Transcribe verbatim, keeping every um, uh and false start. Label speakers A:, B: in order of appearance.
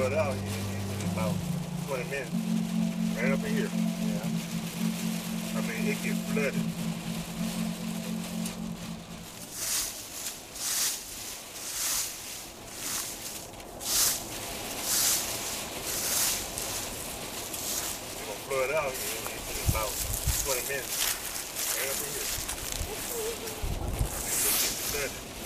A: flood out in, in about twenty minutes. Right up in here. Yeah. I mean, it gets flooded. It's gonna flood out in, in about twenty minutes. Right up in here. I mean, it gets flooded.